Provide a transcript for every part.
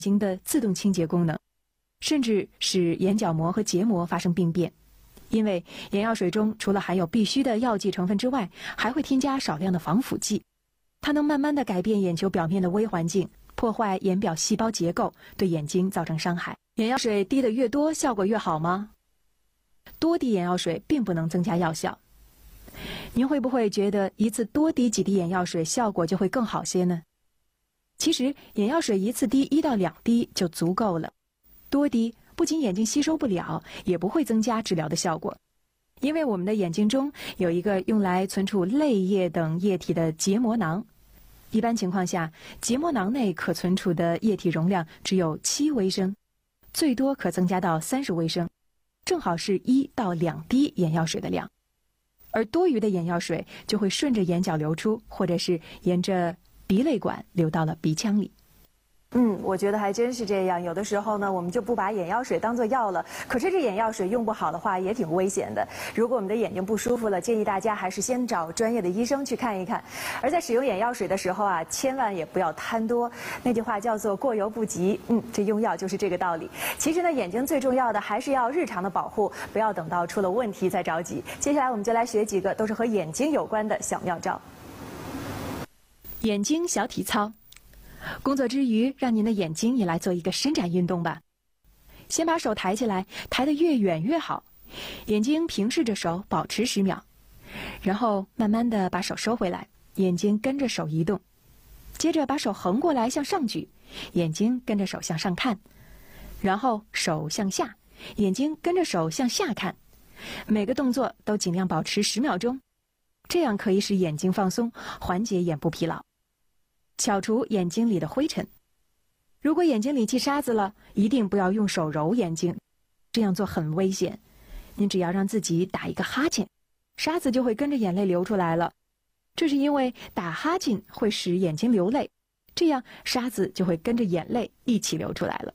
睛的自动清洁功能，甚至使眼角膜和结膜发生病变。因为眼药水中除了含有必需的药剂成分之外，还会添加少量的防腐剂，它能慢慢地改变眼球表面的微环境，破坏眼表细胞结构，对眼睛造成伤害。眼药水滴得越多，效果越好吗？多滴眼药水并不能增加药效。您会不会觉得一次多滴几滴眼药水效果就会更好些呢？其实眼药水一次滴1到2滴就足够了，多滴不仅眼睛吸收不了，也不会增加治疗的效果。因为我们的眼睛中有一个用来存储泪液等液体的结膜囊，一般情况下，结膜囊内可存储的液体容量只有7微升，最多可增加到30微升，正好是1到2滴眼药水的量。而多余的眼药水就会顺着眼角流出，或者是沿着鼻泪管流到了鼻腔里。我觉得还真是这样。有的时候呢，我们就不把眼药水当作药了，可是这眼药水用不好的话也挺危险的。如果我们的眼睛不舒服了，建议大家还是先找专业的医生去看一看。而在使用眼药水的时候啊，千万也不要贪多。那句话叫做过犹不及，这用药就是这个道理。其实呢，眼睛最重要的还是要日常的保护，不要等到出了问题再着急。接下来我们就来学几个都是和眼睛有关的小妙招。眼睛小体操。工作之余，让您的眼睛也来做一个伸展运动吧。先把手抬起来，抬得越远越好。眼睛平视着手，保持10秒，然后慢慢地把手收回来，眼睛跟着手移动。接着把手横过来向上举，眼睛跟着手向上看，然后手向下，眼睛跟着手向下看。每个动作都尽量保持10秒钟，这样可以使眼睛放松，缓解眼部疲劳。扫除眼睛里的灰尘。如果眼睛里积沙子了，一定不要用手揉眼睛，这样做很危险。您只要让自己打一个哈欠，沙子就会跟着眼泪流出来了。这是因为打哈欠会使眼睛流泪，这样沙子就会跟着眼泪一起流出来了。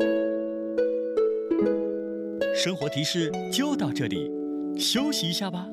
生活提示就到这里，休息一下吧。